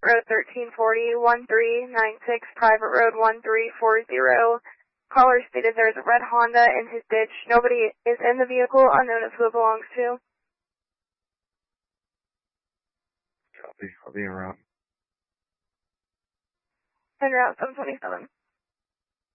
Road 1340, 1396, private road 1340. Caller stated there's a red Honda in his ditch. Nobody is in the vehicle, unknown as who it belongs to. Copy. I'll be around. En route 727.